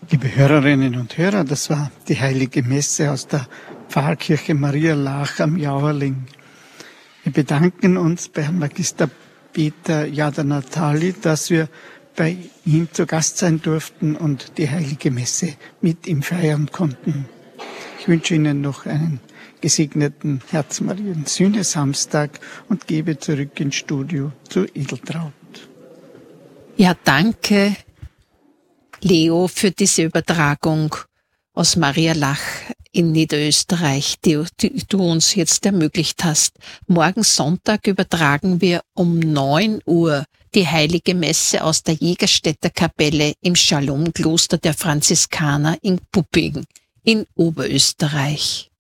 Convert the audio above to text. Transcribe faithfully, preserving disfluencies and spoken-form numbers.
Liebe Hörerinnen und Hörer, das war die Heilige Messe aus der Pfarrkirche Maria Laach am Jauerling. Wir bedanken uns bei Herrn Magister Peter Jader-Natali, dass wir bei ihm zu Gast sein durften und die Heilige Messe mit ihm feiern konnten. Ich wünsche Ihnen noch einen gesegneten Herz-Marien-Sühne-Samstag und gebe zurück ins Studio zu Edeltraud. Ja, danke, Leo, für diese Übertragung aus Maria Laach in Niederösterreich, die, die du uns jetzt ermöglicht hast. Morgen Sonntag übertragen wir um neun Uhr die Heilige Messe aus der Jägerstätter Kapelle im Shalom-Kloster der Franziskaner in Puppingen in Oberösterreich.